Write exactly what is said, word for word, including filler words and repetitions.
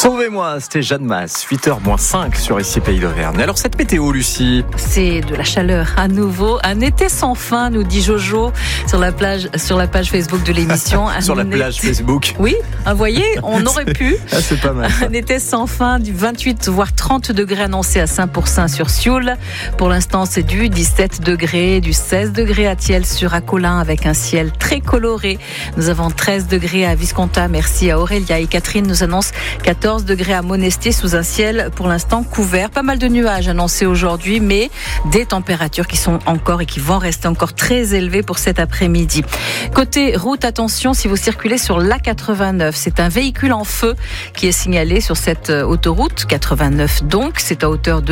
Sauvez-moi, c'était Jeanne Masse, huit heures moins cinq sur ici Pays d'Auvergne. Alors cette météo, Lucie? C'est de la chaleur à nouveau, un été sans fin, nous dit Jojo sur la plage, sur la page Facebook de l'émission. Sur la été... plage Facebook. Oui, vous voyez, on aurait pu. Ah, c'est pas mal. Ça. Un été sans fin, du vingt-huit voire trente degrés annoncés à Saint-Pourçain sur Sioule. Pour l'instant, c'est du dix-sept degrés, du seize degrés à Thiel sur Acolin avec un ciel très coloré. Nous avons treize degrés à Visconta. Merci à Aurélia et Catherine nous annonce quatorze degrés à Monestier sous un ciel pour l'instant couvert. Pas mal de nuages annoncés aujourd'hui, mais des températures qui sont encore et qui vont rester encore très élevées pour cet après-midi. Côté route, attention si vous circulez sur l'A quatre-vingt-neuf. C'est un véhicule en feu qui est signalé sur cette autoroute quatre-vingt-neuf. Donc, c'est à hauteur de